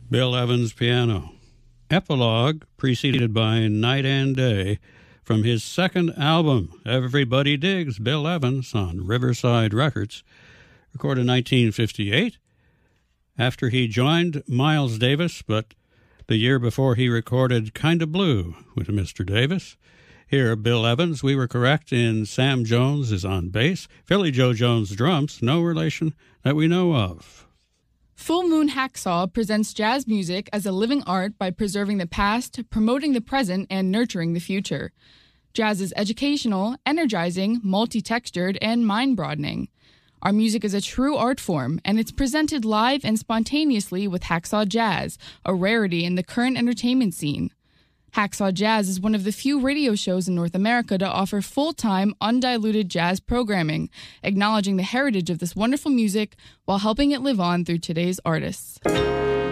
Bill Evans piano. Epilogue, preceded by Night and Day, from his second album, Everybody Digs Bill Evans, on Riverside Records, recorded in 1958, after he joined Miles Davis, but the year before he recorded Kinda Blue with Mr. Davis. Here, Bill Evans, we were correct in Sam Jones is on bass, Philly Joe Jones drums, no relation that we know of. Full Moon Hacksaw presents jazz music as a living art by preserving the past, promoting the present, and nurturing the future. Jazz is educational, energizing, multi-textured, and mind-broadening. Our music is a true art form, and it's presented live and spontaneously with Hacksaw Jazz, a rarity in the current entertainment scene. Hacksaw Jazz is one of the few radio shows in North America to offer full-time, undiluted jazz programming, acknowledging the heritage of this wonderful music while helping it live on through today's artists.